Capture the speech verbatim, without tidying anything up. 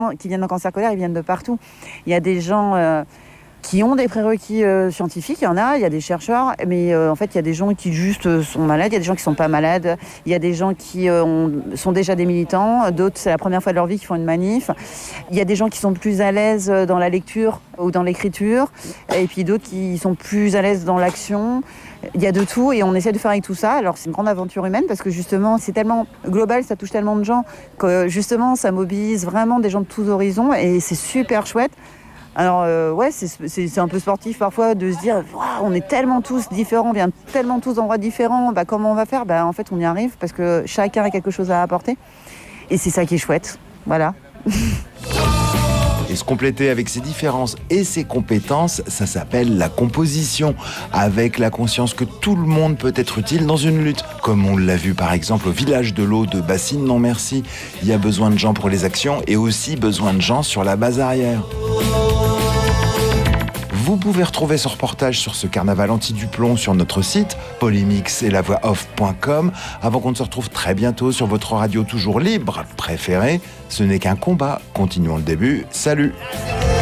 qui viennent en cancer scolaire, ils viennent de partout. Il y a des gens euh, qui ont des prérequis euh, scientifiques, il y en a, il y a des chercheurs, mais euh, en fait, il y a des gens qui juste euh, sont malades, il y a des gens qui sont pas malades, il y a des gens qui euh, ont, sont déjà des militants, d'autres, c'est la première fois de leur vie qu'ils font une manif. Il y a des gens qui sont plus à l'aise dans la lecture ou dans l'écriture, et puis d'autres qui sont plus à l'aise dans l'action. Il y a de tout et on essaie de faire avec tout ça. Alors c'est une grande aventure humaine parce que justement c'est tellement global, ça touche tellement de gens que justement ça mobilise vraiment des gens de tous horizons et c'est super chouette. Alors euh, ouais, c'est, c'est, c'est un peu sportif parfois de se dire wow, on est tellement tous différents, on vient tellement tous d'endroits différents, bah, comment on va faire ? Bah, en fait on y arrive parce que chacun a quelque chose à apporter et c'est ça qui est chouette. Voilà. Et se compléter avec ses différences et ses compétences, ça s'appelle la composition, avec la conscience que tout le monde peut être utile dans une lutte. Comme on l'a vu par exemple au village de l'eau de Bassine Non Merci, il y a besoin de gens pour les actions et aussi besoin de gens sur la base arrière. Vous pouvez retrouver ce reportage sur ce carnaval anti-Duplon sur notre site polémix et la voix off point com. Avant qu'on ne se retrouve très bientôt sur votre radio toujours libre préférée, ce n'est qu'un combat. Continuons le début. Salut!